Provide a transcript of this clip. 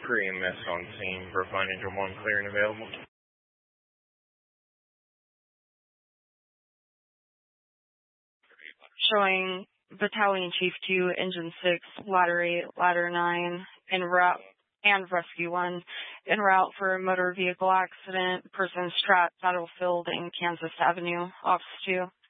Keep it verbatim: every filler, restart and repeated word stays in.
Pre E M S on scene. Brookline Engine one clear and available. Showing Battalion Chief two, Engine six, Ladder eight, Ladder nine, en route, and Rescue one, en route for a motor vehicle accident, person strapped battlefield in Kansas Avenue, Office two.